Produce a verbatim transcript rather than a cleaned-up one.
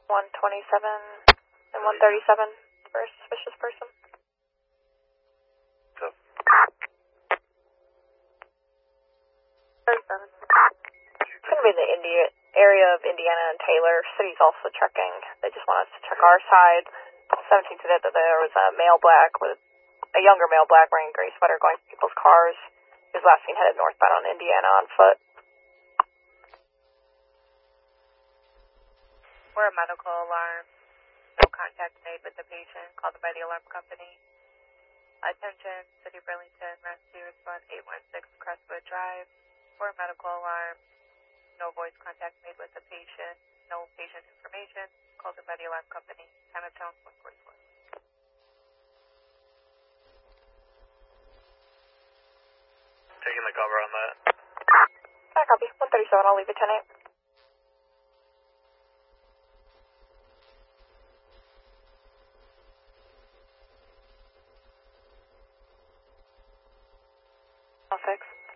one twenty-seven and one thirty-seven for a suspicious person. So. thirty-seven. It's going to be in the India, area of Indiana and Taylor. City's also checking. They just want us to check our side. seventeen said that there was a male black with a younger male black wearing a gray sweater going to people's cars. He was last seen headed northbound on Indiana on foot. We're a medical alarm. No contact made with the patient. Called by the alarm company. Attention, City of Burlington, Rescue Response eight one six Crestwood Drive. We're a medical alarm. No voice contact made with the patient. No patient information. Called by the alarm company. Time of tone one forty-four. Taking the cover on that. I copy. one thirty-seven, I'll leave it ten eight. I'll fix.